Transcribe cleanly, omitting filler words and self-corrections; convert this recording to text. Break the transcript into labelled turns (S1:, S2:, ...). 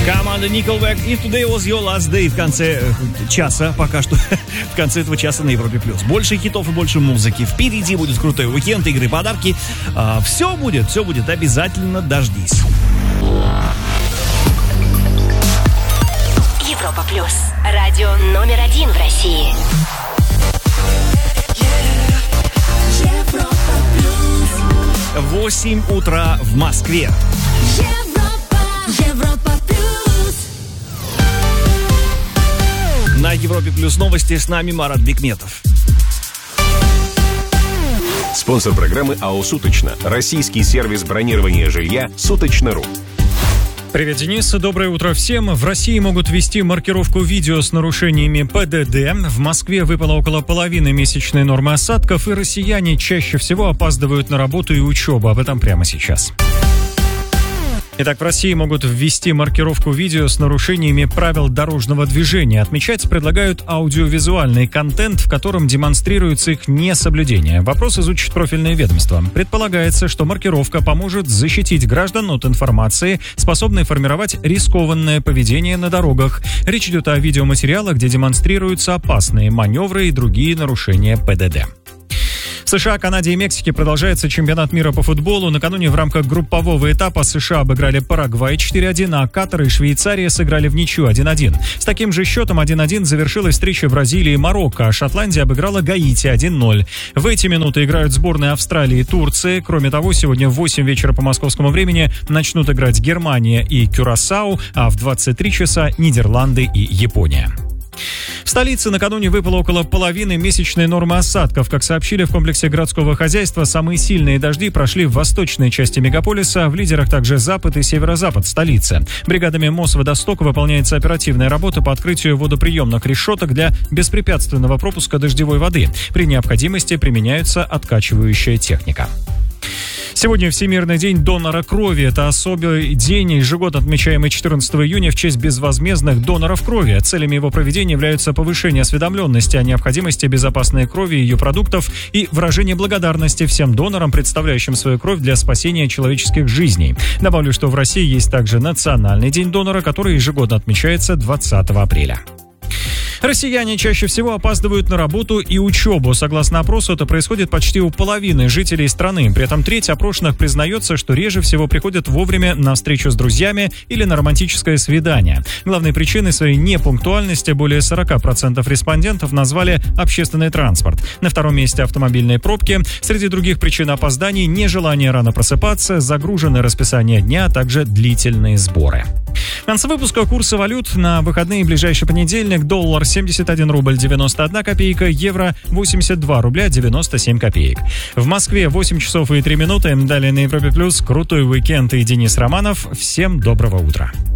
S1: Команда Nickelback и Today Was Your Last Day в конце часа, пока что в конце этого часа на Европе+. Больше хитов и больше музыки. Впереди будет крутой уикенд, игры, подарки. Все будет, обязательно дождись.
S2: Европа+. Радио номер 1 в России.
S1: 8 утра в Москве.
S3: Европа плюс.
S1: На Европе Плюс новости, с нами Марат Бекметов.
S4: Спонсор программы АО «Суточно». Российский сервис бронирования жилья «Суточно.ру».
S5: Привет, Денис. Доброе утро всем. В России могут ввести маркировку видео с нарушениями ПДД. В Москве выпало около половины месячной нормы осадков, и россияне чаще всего опаздывают на работу и учебу. Об этом прямо сейчас. Итак, в России могут ввести маркировку видео с нарушениями правил дорожного движения. Отмечать предлагают аудиовизуальный контент, в котором демонстрируется их несоблюдение. Вопрос изучит профильное ведомство. Предполагается, что маркировка поможет защитить граждан от информации, способной формировать рискованное поведение на дорогах. Речь идет о видеоматериалах, где демонстрируются опасные маневры и другие нарушения ПДД. В США, Канаде и Мексике продолжается чемпионат мира по футболу. Накануне в рамках группового этапа США обыграли Парагвай 4-1, а Катар и Швейцария сыграли в ничью 1-1. С таким же счетом 1-1 завершилась встреча Бразилии и Марокко, а Шотландия обыграла Гаити 1-0. В эти минуты играют сборные Австралии и Турции. Кроме того, сегодня в 8 вечера по московскому времени начнут играть Германия и Кюрасау, а в 23 часа Нидерланды и Япония. В столице накануне выпало около половины месячной нормы осадков. Как сообщили в комплексе городского хозяйства, самые сильные дожди прошли в восточной части мегаполиса, в лидерах также запад и северо-запад столицы. Бригадами Мосводостока выполняется оперативная работа по открытию водоприемных решеток для беспрепятственного пропуска дождевой воды. При необходимости применяется откачивающая техника. Сегодня Всемирный день донора крови. Это особый день, ежегодно отмечаемый 14 июня в честь безвозмездных доноров крови. Целями его проведения являются повышение осведомленности о необходимости безопасной крови и ее продуктов и выражение благодарности всем донорам, представляющим свою кровь для спасения человеческих жизней. Добавлю, что в России есть также Национальный день донора, который ежегодно отмечается 20 апреля. Россияне чаще всего опаздывают на работу и учебу. Согласно опросу, это происходит почти у половины жителей страны. При этом треть опрошенных признается, что реже всего приходят вовремя на встречу с друзьями или на романтическое свидание. Главной причиной своей непунктуальности более 40% респондентов назвали общественный транспорт. На втором месте автомобильные пробки. Среди других причин опозданий – нежелание рано просыпаться, загруженное расписание дня, а также длительные сборы. В конце выпуска курсы валют на выходные. Ближайший понедельник: доллар 71 рубль 91 копейка, евро 82 рубля 97 копеек. В Москве 8 часов и 3 минуты. Далее на Европе Плюс крутой уикенд и Денис Романов. Всем доброго утра.